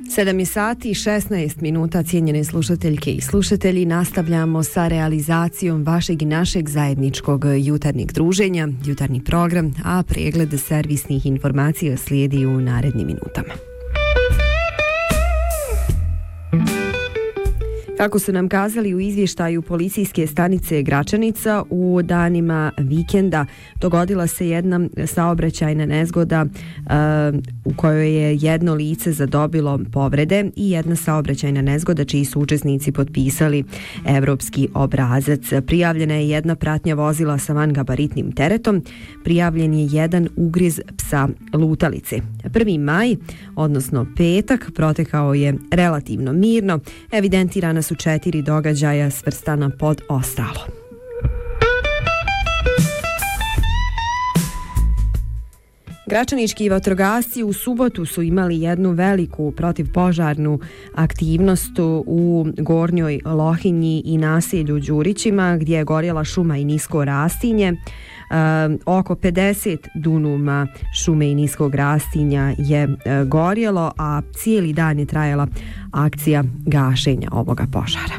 7 sati i 16 minuta, cijenjene slušateljke i slušatelji. Nastavljamo sa realizacijom vašeg i našeg zajedničkog jutarnjeg druženja, jutarnji program, a pregled servisnih informacija slijedi u narednim minutama. Kako su nam kazali u izvještaju policijske stanice Gračanica, u danima vikenda dogodila se jedna saobraćajna nezgoda u kojoj je jedno lice zadobilo povrede i jedna saobraćajna nezgoda čiji su učesnici potpisali evropski obrazac. Prijavljena je jedna pratnja vozila sa vangabaritnim teretom, prijavljen je jedan ugriz psa lutalice. 1. maj, odnosno petak, protekao je relativno mirno, evidentirana su 4 događaja svrstana pod ostalo. Gračanički vatrogasci u subotu su imali jednu veliku protivpožarnu aktivnost u Gornjoj Lohinji i naselju Đurićima, gdje je gorjela šuma i nisko rastinje. Oko 50 dunuma šume i niskog rastinja je gorjelo, a cijeli dan je trajala akcija gašenja ovoga požara.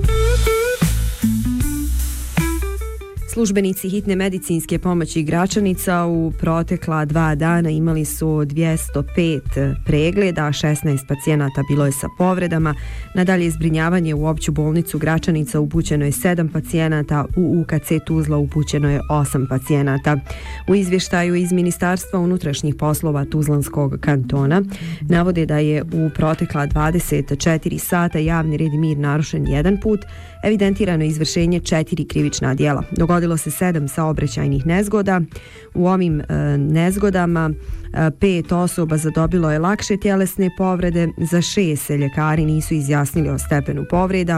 Službenici hitne medicinske pomoći Gračanica u protekla 2 dana imali su 205 pregleda, 16 pacijenata bilo je sa povredama. Na dalje zbrinjavanje u opću bolnicu Gračanica upućeno je 7 pacijenata, u UKC Tuzla upućeno je 8 pacijenata. U izvještaju iz Ministarstva unutrašnjih poslova Tuzlanskog kantona navode da je u protekla 24 sata javni red i mir narušen jedan put, evidentirano izvršenje 4 krivična djela. Dogodilo se 7 saobraćajnih nezgoda. U ovim nezgodama 5 osoba zadobilo je lakše tjelesne povrede, za 6 se ljekari nisu izjasnili o stepenu povreda.